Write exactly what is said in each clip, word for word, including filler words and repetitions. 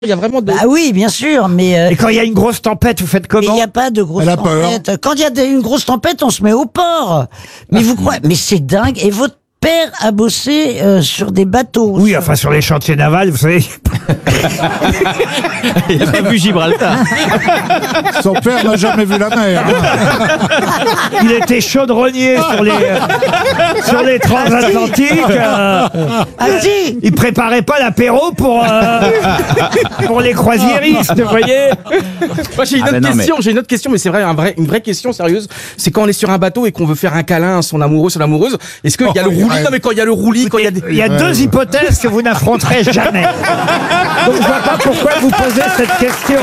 Il y a vraiment de... Ah oui, bien sûr, mais... Euh, Et quand il y a une grosse tempête, vous faites il comment? n'y a pas de grosse Elle a peur. tempête. Quand il y a des- une grosse tempête, on se met au port. Mais vous croyez... Mais c'est dingue. Et votre père a bossé euh, sur des bateaux. Oui, enfin sur les chantiers navals, vous savez. Il n'a pas vu Gibraltar. Son père n'a jamais vu la mer. hein. Il était chaudronnier sur les euh, sur les transatlantiques. euh, Ah si. il préparait pas l'apéro pour euh, pour les croisiéristes, vous voyez. Moi, j'ai une Ah, autre ben non, question, j'ai une autre question, mais c'est vrai, un vrai, une vraie question sérieuse. C'est quand on est sur un bateau et qu'on veut faire un câlin à son amoureux, son amoureuse. Est-ce qu'il y a le Oh, roulis? ouais. Non, mais quand il y a le roulis, quand il y a des... Il y a deux hypothèses que vous n'affronterez jamais. Donc je vois pas pourquoi vous posez cette question.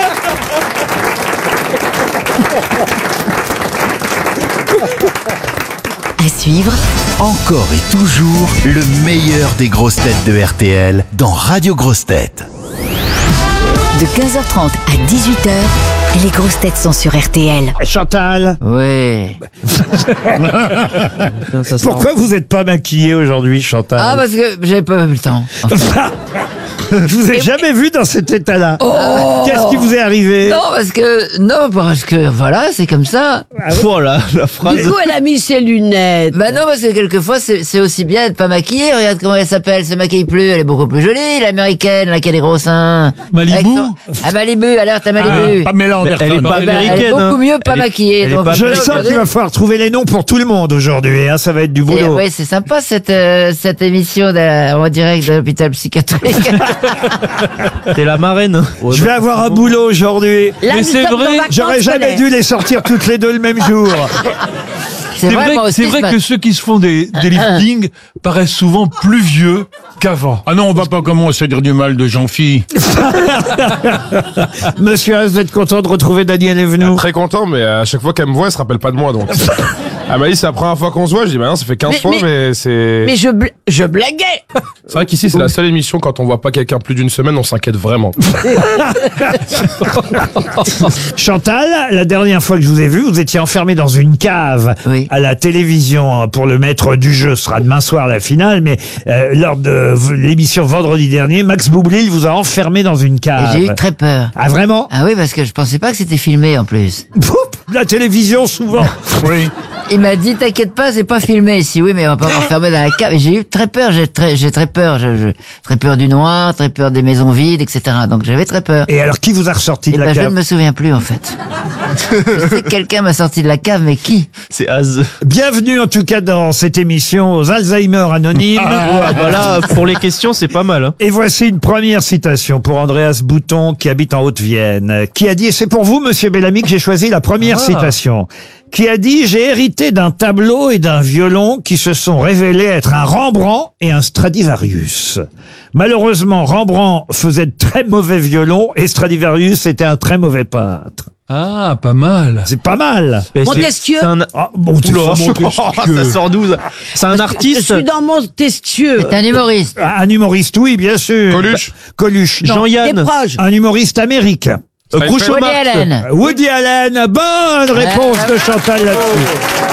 À suivre, Encore et toujours le meilleur des grosses têtes de R T L dans Radio Grosses Têtes. de quinze heures trente à dix-huit heures, les grosses têtes sont sur R T L. Chantal, Ouais. pourquoi vous n'êtes pas maquillée aujourd'hui, Chantal? Ah, parce que j'avais pas eu le temps. Je vous ai jamais vu dans cet état-là. Qu'est-ce qui vous est arrivé? Non, parce que, non, parce que, voilà, c'est comme ça. Voilà, la phrase. Du coup, elle a mis ses lunettes. Bah non, parce que quelquefois, c'est c'est aussi bien d'être pas maquillée. Regarde comment elle s'appelle, se maquille plus, elle est beaucoup plus jolie, l'américaine, là, qui a des gros seins. Malibu Avec son- Ah, Malibu, alerte à Malibu. Pamela Anderson. Elle est pas Eh ben, elle est américaine. beaucoup hein. mieux pas Elle est- maquillée. elle est donc- pas Je américaine. sens qu'il va falloir trouver les noms pour tout le monde aujourd'hui. Hein, ça va être du Et, boulot. ouais, c'est sympa cette euh, cette émission de, en direct de l'hôpital psychiatrique. T'es la marraine. Je vais avoir un boulot aujourd'hui. Là, Mais nous c'est sommes vrai, en vacances J'aurais jamais scolaires. dû les sortir toutes les deux le même jour. C'est C'est vrai, vrai, moi c'est aussi, vrai ce que ceux qui se font des, des liftings paraissent souvent plus vieux qu'avant. Ah non, on va pas commencer à dire du mal de Jean-Phi. Monsieur Haas, vous êtes content de retrouver Daniel Evenou? Très content, mais à chaque fois qu'elle me voit, elle se rappelle pas de moi, donc. Elle m'a dit, c'est la première fois qu'on se voit. Je dis, bah non, ça fait quinze Mais- fois, mais- mais c'est... Mais je, bl- je blaguais. C'est vrai qu'ici, c'est la seule émission, quand on voit pas quelqu'un plus d'une semaine, on s'inquiète vraiment. Chantal, la dernière fois que je vous ai vu, vous étiez enfermé dans une cave Oui. à la télévision pour le maître du jeu. Ce sera demain soir la finale, mais euh, lors de v- l'émission vendredi dernier, Max Boublil vous a enfermé dans une Et cave. j'ai eu très peur. Ah vraiment? Ah oui, parce que je pensais pas que c'était filmé en plus. Poup, la télévision souvent. Oui. Il m'a dit, t'inquiète pas, c'est pas filmé ici. Oui, mais on va pas m'enfermer dans la cave. Et j'ai eu très peur, j'ai très, j'ai très peur. Je, je- très peur du noir, très peur des maisons vides, et cetera. Donc j'avais très peur. Et alors qui vous a ressorti Et de ben, la je ne cave? me souviens plus, en fait. Je sais que quelqu'un m'a sorti de la cave, mais qui? C'est Az. Bienvenue en tout cas dans cette émission aux Alzheimer anonymes. Ah, voilà, pour les questions, c'est pas mal. Hein. Et voici une première citation pour Andreas Bouton, qui habite en Haute-Vienne, qui a dit, et c'est pour vous, monsieur Bellamy, que j'ai choisi la première Ah. citation, qui a dit « J'ai hérité d'un tableau et d'un violon qui se sont révélés être un Rembrandt et un Stradivarius. Malheureusement, Rembrandt faisait de très mauvais violons et Stradivarius était un très mauvais peintre. Ah, pas mal. C'est pas mal. Mais c'est- Montesquieu. c'est un... Ah, bon, tu Oula, franchement, ça sort douze. C'est un artiste. dans Montesquieu. C'est un humoriste. un humoriste, oui, bien sûr. Coluche. Coluche. non. Jean-Yann. Un humoriste américain. Euh, Groucho Woody Marx. Allen. Woody Allen, bonne réponse de Chantal là-dessus.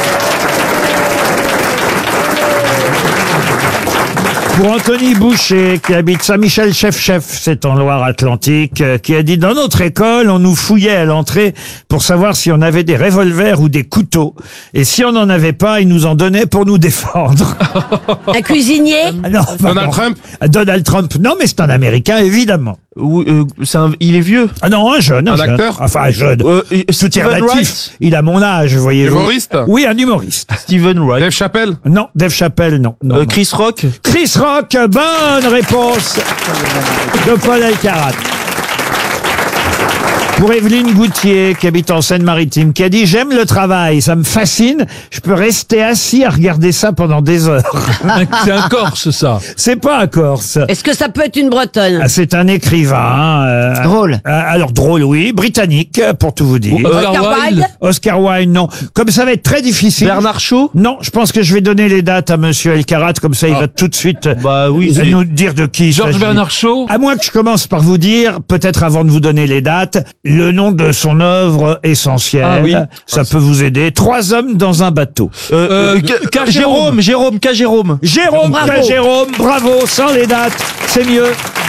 Pour Anthony Boucher, qui habite Saint-Michel-Chef-Chef, c'est en Loire-Atlantique, euh, qui a dit « Dans notre école, on nous fouillait à l'entrée pour savoir si on avait des revolvers ou des couteaux. Et si on n'en avait pas, ils nous en donnaient pour nous défendre. Un cuisinier. » Ah non, Donald pardon. Trump. Donald Trump, non, mais c'est un Américain, évidemment. Ou, euh, c'est un... Il est vieux. Ah non, un jeune. Un, Un jeune. acteur. Enfin, un jeune. Euh, et Tout est Stephen relatif. Wright. Il a mon âge, voyez-vous. Humoriste. Oui, un humoriste. Steven Wright. Dave Chappelle. Non, Dave Chappelle, non. non, Euh, non. Chris Rock. Chris Rock, bonne réponse de Paul Alcarat. Pour Evelyne Goutier, qui habite en Seine-Maritime, qui a dit « J'aime le travail, ça me fascine, je peux rester assis à regarder ça pendant des heures. Un- C'est un Corse, ça. » C'est pas un Corse. Est-ce que ça peut être une Bretonne? Ah, c'est un écrivain. euh, Drôle. euh, alors drôle, oui, britannique, pour tout vous dire. Oscar Oscar Wilde. Wilde. Oscar Wilde, non. Comme ça va être très difficile. Bernard Shaw. Non, je pense que je vais donner les dates à Monsieur Elkarat, comme ça il va tout de suite Bah oui, euh, c'est- nous dire de qui il Georges s'agit. Bernard Shaw. À moins que je commence par vous dire, peut-être avant de vous donner les dates, le nom de son œuvre essentielle. Ah oui. Ça peut vous aider. Trois hommes dans un bateau. Euh, Euh, euh, K- K- Jérôme, Jérôme, K. Jérôme. Jérôme, Bravo. Jérôme, bravo, sans les dates, c'est mieux.